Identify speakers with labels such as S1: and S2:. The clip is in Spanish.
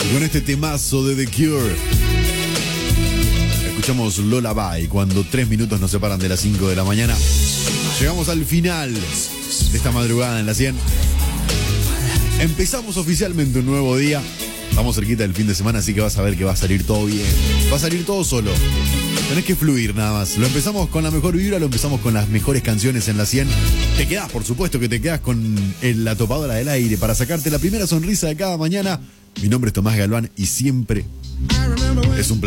S1: Y con este temazo de The Cure escuchamos Lullaby cuando 3 minutos nos separan de las 5 de la mañana. Llegamos al final de esta madrugada en la 100. Empezamos oficialmente un nuevo día. Estamos cerquita del fin de semana, así que vas a ver que va a salir todo bien. Va a salir todo solo. Tenés que fluir nada más. Lo empezamos con la mejor vibra, lo empezamos con las mejores canciones en la 100. Te quedás, por supuesto que te quedás con la topadora del aire para sacarte la primera sonrisa de cada mañana. Mi nombre es Tomás Galván y siempre es un placer.